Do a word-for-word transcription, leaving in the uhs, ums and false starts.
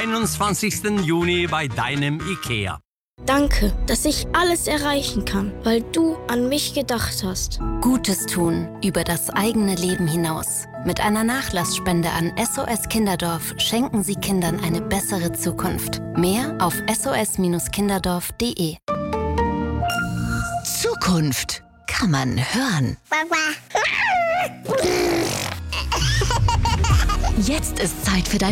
einundzwanzigsten Juni bei deinem IKEA. Danke, dass ich alles erreichen kann, weil du an mich gedacht hast. Gutes tun über das eigene Leben hinaus. Mit einer Nachlassspende an S O S Kinderdorf schenken Sie Kindern eine bessere Zukunft. Mehr auf s o s kinderdorf punkt de. Zukunft kann man hören. Jetzt ist Zeit für dein